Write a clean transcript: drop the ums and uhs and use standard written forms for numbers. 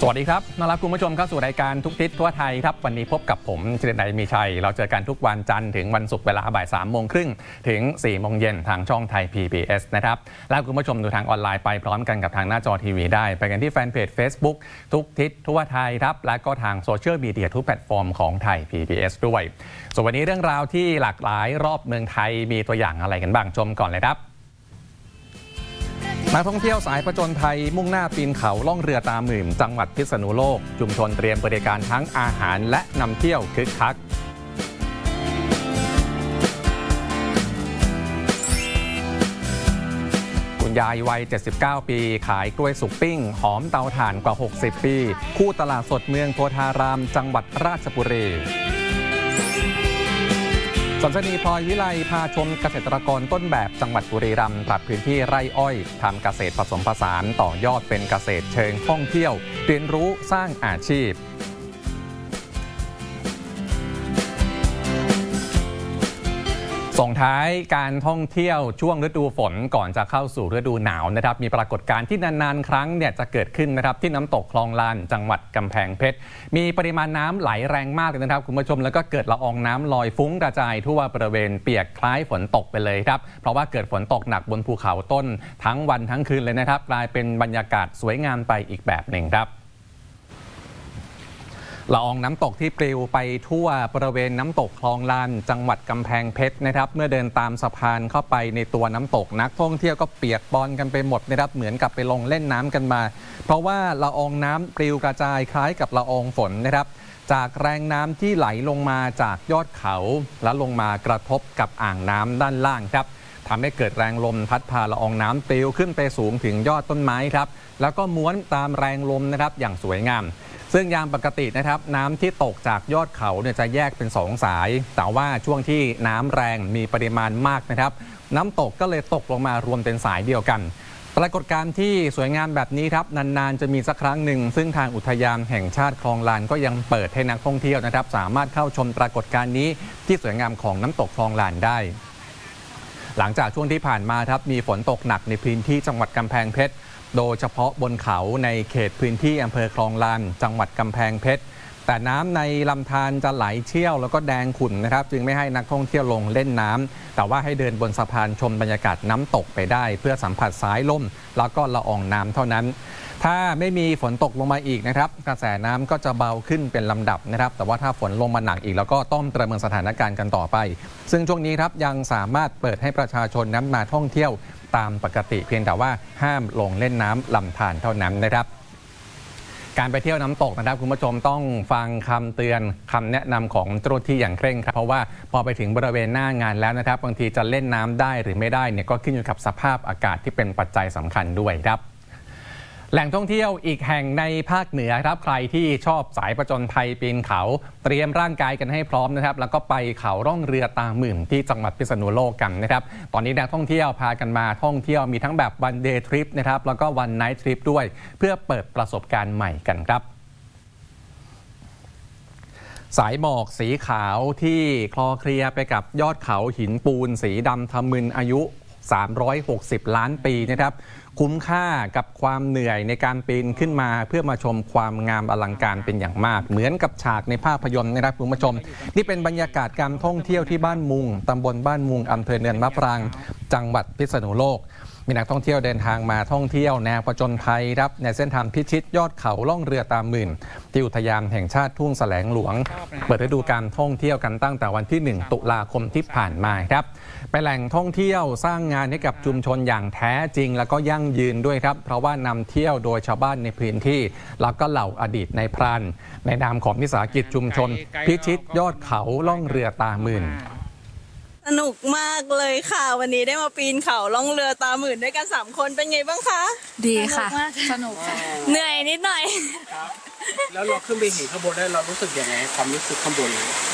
สวัสดีครับต้อนรับคุณผู้ชมเข้าสู่รายการทุกทิศทั่วไทยครับวันนี้พบกับผมเฉลิมมีชัยเราเจอกันทุกวันจันทร์ถึงวันศุกร์เวลาบ่าย3:30 น.ถึง4 โมงเย็นทางช่องไทย PBS นะครับแล้วคุณผู้ชมดูทางออนไลน์ไปพร้อมกันกับทางหน้าจอทีวีได้ไปกันที่แฟนเพจ Facebook ทุกทิศทั่วไทยครับและก็ทางโซเชียลมีเดียทุกแพลตฟอร์มของไทย PBS ด้วยส่วนวันนี้เรื่องราวที่หลากหลายรอบเมืองไทยมีตัวอย่างอะไรกันบ้างชมก่อนเลยครับนักท่องเที่ยวสายผจญภัยมุ่งหน้าปีนเขาล่องเรือตาหมื่นจังหวัดพิษณุโลกชุมชนเตรียมบริการทั้งอาหารและนำเที่ยวคึกคักคุณยายวัย79 ปีขายกล้วยสุกปิ้งหอมเตาถ่านกว่า60 ปีคู่ตลาดสดเมืองโพธารามจังหวัดราชบุรีสวนสนีพลอยวิไลพาชมเกษตรกรต้นแบบจังหวัดบุรีรัมย์ปรับพื้นที่ไร่อ้อยทำเกษตรผสมผสานต่อยอดเป็นเกษตรเชิงท่องเที่ยวเรียนรู้สร้างอาชีพส่งท้ายการท่องเที่ยวช่วงฤดูฝนก่อนจะเข้าสู่ฤดูหนาวนะครับมีปรากฏการณ์ที่นานๆครั้งเนี่ยจะเกิดขึ้นนะครับที่น้ำตกคลองลานจังหวัดกำแพงเพชรมีปริมาณน้ำไหลแรงมากเลยนะครับคุณผู้ชมแล้วก็เกิดละอองน้ำลอยฟุ้งกระจายทั่วบริเวณเปียกคล้ายฝนตกไปเลยครับเพราะว่าเกิดฝนตกหนักบนภูเขาต้นทั้งวันทั้งคืนเลยนะครับกลายเป็นบรรยากาศสวยงามไปอีกแบบหนึ่งครับละอองน้ำตกที่ปลิวไปทั่วบริเวณน้ำตกคลองลานจังหวัดกำแพงเพชรนะครับเมื่อเดินตามสะพานเข้าไปในตัวน้ำตกนักท่องเที่ยวก็เปียกปอนกันไปหมดนะครับเหมือนกับไปลงเล่นน้ำกันมาเพราะว่าละอองน้ำปลิวกระจายคล้ายกับละอองฝนนะครับจากแรงน้ำที่ไหลลงมาจากยอดเขาและลงมากระทบกับอ่างน้ำด้านล่างครับทำให้เกิดแรงลมพัดพาละอองน้ำปลิวขึ้นไปสูงถึงยอดต้นไม้ครับแล้วก็ม้วนตามแรงลมนะครับอย่างสวยงามซึ่งยามปกตินะครับน้ำที่ตกจากยอดเขาเนี่ยจะแยกเป็น2 สายแต่ว่าช่วงที่น้ำแรงมีปริมาณมากนะครับน้ำตกก็เลยตกลงมารวมเป็นสายเดียวกันปรากฏการณ์ที่สวยงามแบบนี้ครับนานๆจะมีสักครั้งหนึ่งซึ่งทางอุทยานแห่งชาติคลองลานก็ยังเปิดให้นักท่องเที่ยวนะครับสามารถเข้าชมปรากฏการณ์นี้ที่สวยงามของน้ำตกคลองลานได้หลังจากช่วงที่ผ่านมาครับมีฝนตกหนักในพื้นที่จังหวัดกำแพงเพชรโดยเฉพาะบนเขาในเขตพื้นที่อำเภอคลองลานจังหวัดกำแพงเพชรแต่น้ำในลำธารจะไหลเชี่ยวแล้วก็แดงขุ่นนะครับจึงไม่ให้นักท่องเที่ยวลงเล่นน้ำแต่ว่าให้เดินบนสะพานชมบรรยากาศน้ำตกไปได้เพื่อสัมผัสสายลมแล้วก็ละอองน้ำเท่านั้นถ้าไม่มีฝนตกลงมาอีกนะครับกระแสน้ำก็จะเบาขึ้นเป็นลำดับนะครับแต่ว่าถ้าฝนลงมาหนักอีกแล้วก็ต้องประเมินสถานการณ์กันต่อไปซึ่งช่วงนี้ครับยังสามารถเปิดให้ประชาชนนั้นมาท่องเที่ยวตามปกติเพียงแต่ว่าห้ามลงเล่นน้ำลำธารเท่านั้นนะครับการไปเที่ยวน้ำตกนะครับคุณผู้ชมต้องฟังคำเตือนคำแนะนำของเจ้าหน้าที่อย่างเคร่งครับเพราะว่าพอไปถึงบริเวณหน้างานแล้วนะครับบางทีจะเล่นน้ำได้หรือไม่ได้เนี่ยก็ขึ้นอยู่กับสภาพอากาศที่เป็นปัจจัยสำคัญด้วยครับแหล่งท่องเที่ยวอีกแห่งในภาคเหนือครับใครที่ชอบสายผจญภัยปีนเขาเตรียมร่างกายกันให้พร้อมนะครับแล้วก็ไปเขาร่องเรือตาหมื่นที่จังหวัดพิษณุโลกกันนะครับตอนนี้นักท่องเที่ยวพากันมาท่องเที่ยวมีทั้งแบบวันเดย์ทริปนะครับแล้วก็วันไนท์ทริปด้วยเพื่อเปิดประสบการณ์ใหม่กันครับสายหมอกสีขาวที่คลอเคลียไปกับยอดเขาหินปูนสีดำทะมึนอายุ360 ล้านปีนะครับคุ้มค่ากับความเหนื่อยในการปีนขึ้นมาเพื่อมาชมความงามอลังการเป็นอย่างมากเหมือนกับฉากในภาพยนตร์นะครับคุณผู้ชมนี่เป็นบรรยากาศการท่องเที่ยวที่บ้านมุงตำบลบ้านมุงอำเภอเนินมะปรางจังหวัดพิษณุโลกมีนักท่องเที่ยวเดินทางมาท่องเที่ยวแนวผจญภัยครับในเส้นทางพิชิตยอดเขาล่องเรือตาหมื่นที่อุทยานแห่งชาติทุ่งแสลงหลวงเปิดฤดูการท่องเที่ยวกันตั้งแต่วันที่1 ตุลาคมที่ผ่านมาครับไปแหล่งท่องเที่ยวสร้างงานให้กับชุมชนอย่างแท้จริงแล้วก็ยั่งยืนด้วยครับเพราะว่านำเที่ยวโดยชาวบ้านในพื้นที่แล้วก็เหล่าอดีตในพรานในนามของวิสาหกิจชุมชนพิชิตยอดเขาล่องเรือตาหมื่นสนุกมากเลยค่ะวันนี้ได้มาปีนเขาล่องเรือตาหมื่นด้วยกัน3 คนเป็นไงบ้างคะดีค่ะสนุกเหนื่อยนิดหน่อยแล้วเราขึ้นไปเห็นข้างบนได้เรารู้สึกยังไงความรู้สึกข้างบน